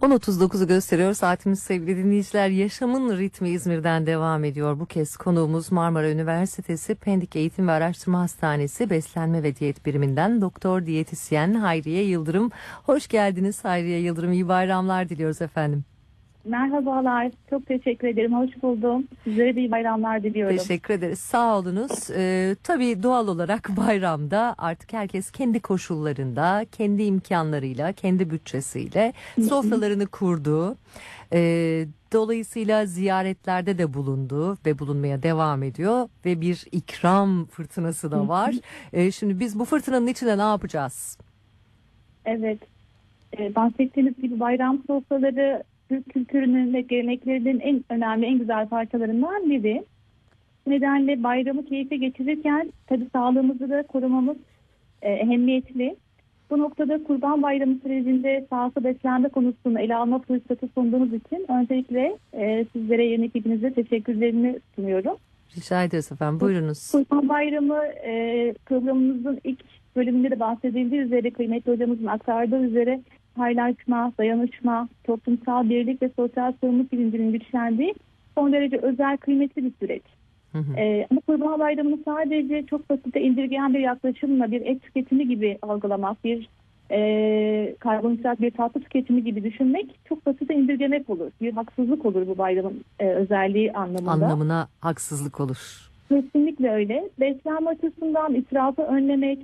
10.39'u gösteriyor saatimiz sevgili dinleyiciler. Yaşamın ritmi İzmir'den devam ediyor. Bu kez konuğumuz Marmara Üniversitesi Pendik Eğitim ve Araştırma Hastanesi Beslenme ve Diyet Biriminden Doktor Diyetisyen Hayriye Yıldırım. Hoş geldiniz Hayriye Yıldırım. İyi bayramlar diliyoruz efendim. Merhabalar, çok teşekkür ederim. Hoş buldum. Sizlere de iyi bayramlar diliyorum. Teşekkür ederiz. Sağ olunuz. Tabii doğal olarak bayramda artık herkes kendi koşullarında, kendi imkanlarıyla, kendi bütçesiyle sofralarını kurdu. Dolayısıyla ziyaretlerde de bulundu ve bulunmaya devam ediyor ve bir ikram fırtınası da var. Şimdi biz bu fırtınanın içinde ne yapacağız? Evet, bahsettiğiniz gibi bayram sofraları Türk kültürünün ve geleneklerinin en önemli, en güzel parçalarından biri. Bu nedenle bayramı keyifle geçirirken tabii sağlığımızı da korumamız ehemmiyetli. Bu noktada Kurban Bayramı sürecinde sağlıklı beslenme konusunu ele alma fırsatı sunduğunuz için öncelikle sizlere, yeni ekibinize teşekkürlerimi sunuyorum. Rica ederiz efendim. Buyurunuz. Kurban Bayramı programımızın ilk bölümünde de bahsedildiği üzere, kıymetli hocamızın aktardığı üzere paylaşma, dayanışma, toplumsal birlik ve sosyal sorumluluk bilincinin güçlendiği son derece özel, kıymetli bir süreç. Ama Kurban Bayramı'nı sadece çok basite indirgeyen bir yaklaşımla bir et tüketimi gibi algılamak, bir karbonhidrat, bir tatlı tüketimi gibi düşünmek çok basite indirgemek olur. Bir haksızlık olur bu bayramın özelliği anlamında. Anlamına haksızlık olur. Kesinlikle öyle. Beslenme açısından israfı önlemek,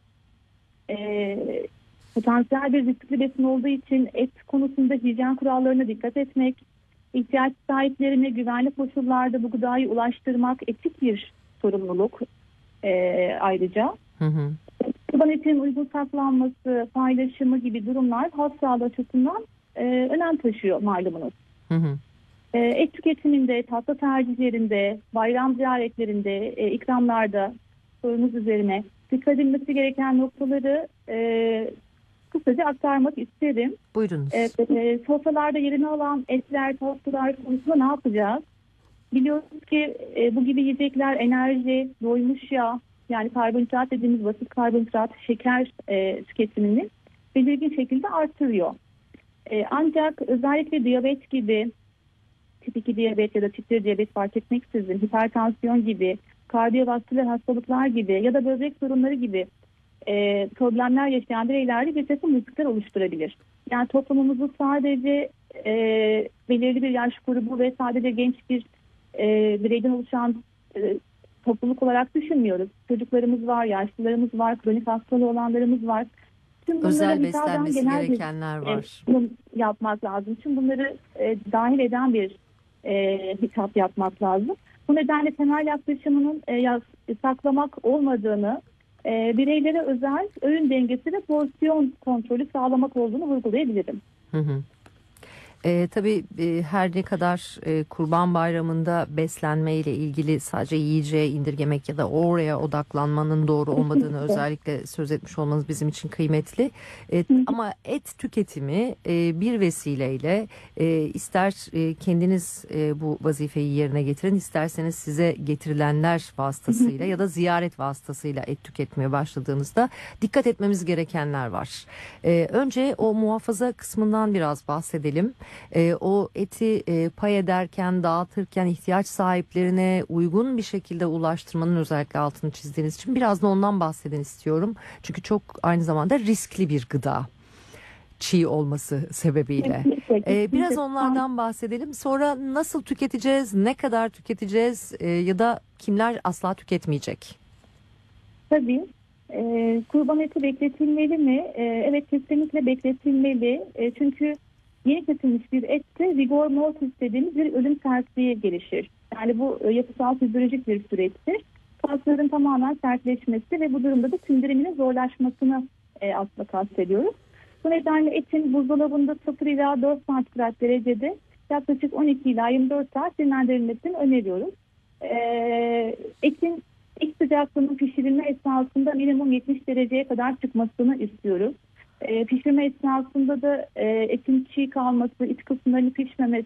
potansiyel bir riskli besin olduğu için et konusunda hijyen kurallarına dikkat etmek, ihtiyaç sahiplerine güvenli koşullarda bu gıdayı ulaştırmak etik bir sorumluluk ayrıca. Kurban etinin uygun saklanması, paylaşımı gibi durumlar halk sağlığı açısından önem taşıyor malumunuz. Et tüketiminde, tatlı tercihlerinde, bayram ziyaretlerinde, ikramlarda sorunuz üzerine dikkat edilmesi gereken noktaları kısaca aktarmak isterim. Buyurunuz. Sofralarda yerini alan etler, tatlılar konusunda ne yapacağız? Biliyoruz ki bu gibi yiyecekler enerji, doymuş yağ, yani karbonhidrat dediğimiz basit karbonhidrat, şeker tüketimini belirgin şekilde artırıyor. Ancak özellikle diyabet gibi, tip 2 diyabet ya da tip 1 diyabet fark etmeksizin, hipertansiyon gibi, kardiyovasküler hastalıklar gibi ya da böbrek sorunları gibi problemler yaşayan bireylerde bir takım riskler oluşturabilir. Yani toplumumuzu sadece belirli bir yaş grubu ve sadece genç bir bireyden oluşan topluluk olarak düşünmüyoruz. Çocuklarımız var, yaşlılarımız var, kronik hastalığı olanlarımız var. Tüm özel beslenmesi gerekenler var. Yapmak lazım. Tüm bunları dahil eden bir hitap yapmak lazım. Bu nedenle temel yaklaşımının saklamak olmadığını, bireylere özel öğün dengesi ve porsiyon kontrolü sağlamak olduğunu vurgulayabilirim. Tabii her ne kadar Kurban Bayramı'nda beslenme ile ilgili sadece yiyeceğe indirgemek ya da oraya odaklanmanın doğru olmadığını özellikle söz etmiş olmanız bizim için kıymetli. Ama et tüketimi bir vesileyle ister kendiniz bu vazifeyi yerine getirin, isterseniz size getirilenler vasıtasıyla ya da ziyaret vasıtasıyla et tüketmeye başladığınızda dikkat etmemiz gerekenler var. Önce o muhafaza kısmından biraz bahsedelim. O eti pay ederken, dağıtırken ihtiyaç sahiplerine uygun bir şekilde ulaştırmanın özellikle altını çizdiğiniz için biraz da ondan bahsedin istiyorum. Çünkü çok aynı zamanda riskli bir gıda, çiğ olması sebebiyle. Biraz onlardan bahsedelim. Sonra nasıl tüketeceğiz, ne kadar tüketeceğiz ya da kimler asla tüketmeyecek? Tabii. Kurban eti bekletilmeli mi? Evet, kesinlikle bekletilmeli. Çünkü yeni kesilmiş bir ette rigor mortis dediğimiz bir ölüm sertliği gelişir. Yani bu yapısal fizyolojik bir süreçtir. Kasların tamamen sertleşmesi ve bu durumda da sindiriminin zorlaşmasını aslında kastediyoruz. Bu nedenle etin buzdolabında 0 ila 4 santigrat derecede yaklaşık 12 ila 24 saat dinlendirilmesini öneriyoruz. Etin ilk sıcaklığının pişirilme esnasında minimum 70 dereceye kadar çıkmasını istiyoruz. Pişirme esnasında da etin çiğ kalması, iç kısımlarının pişmemesi